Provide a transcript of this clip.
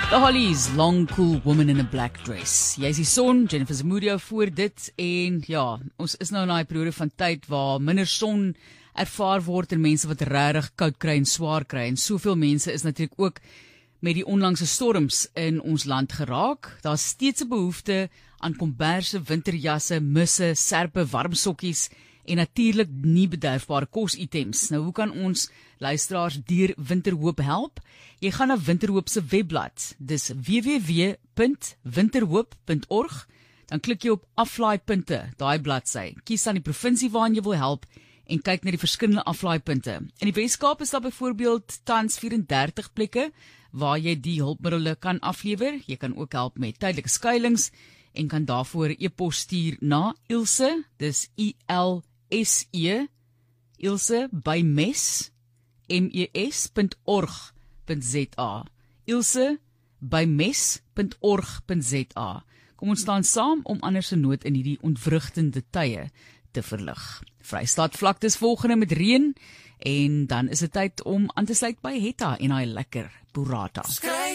The Hollies, Long Cool Woman in a Black Dress. Jy is die son, Jennifer Zamudio voor dit en ja, ons is nou in die periode van tyd waar minder son ervaar word en mense wat regtig koud kry en swaar kry en soveel mense is natuurlik ook met die onlangse storms in ons land geraak. Daar's steeds 'n behoefte aan komberse, winterjasse, musse, serpe, warm sokkies en natuurlik nie bederfbare kositems. Nou hoe kan ons luisteraars deur Winterhoop help? Jy gaan na Winterhoop se webblad. Dis www.winterhoop.org. Dan klik jy op aflaaipunte, daai bladsy. Kies dan die provinsie waarna jy wil help en kyk na die verskillende aflaaipunte. In die Weskaap is daar byvoorbeeld tans 34 plekke waar jy die hulpmiddels kan aflewer. Jy kan ook help met tydelike skuilings en kan daarvoor 'n e-pos stuur na Ilse, dis ILSE, Ilse by mes.org.za. Ilse by mes.org.za. Kom ons staan saam om ander se nood in hierdie ontwrigtende tye te verlig. Vrystaat vlaktes volgende met reën en dan is dit tyd om aan te sluit by Hetta en hy lekker burrata.